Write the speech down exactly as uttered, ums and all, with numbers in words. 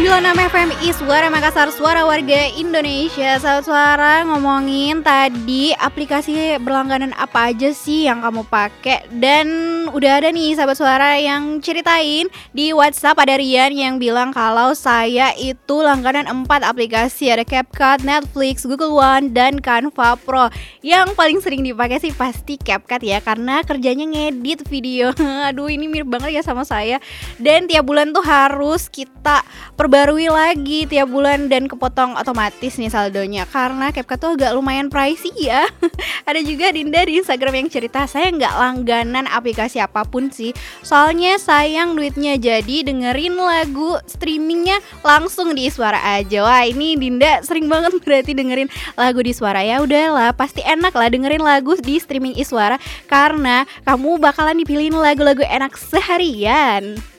sembilan puluh enam F M Iswara Makassar, suara warga Indonesia. Sahabat Suara, ngomongin tadi aplikasi berlangganan apa aja sih yang kamu pakai. Dan udah ada nih sahabat Suara yang ceritain di WhatsApp, ada Rian yang bilang kalau saya itu langganan empat aplikasi. Ada CapCut, Netflix, Google One, dan Canva Pro. Yang paling sering dipakai sih pasti CapCut ya, karena kerjanya ngedit video. Aduh, ini mirip banget ya sama saya. Dan tiap bulan tuh harus kita perbarui lagi tiap bulan dan kepotong otomatis nih saldonya, karena CapCut tuh agak lumayan pricey ya. Ada juga Dinda di Instagram yang cerita, saya nggak langganan aplikasi apapun sih, soalnya sayang duitnya, jadi dengerin lagu streamingnya langsung di Iswara aja. Wah, ini Dinda sering banget berarti dengerin lagu di Iswara. Ya udahlah, pasti enak lah dengerin lagu di streaming Iswara, karena kamu bakalan dipilihin lagu-lagu enak seharian.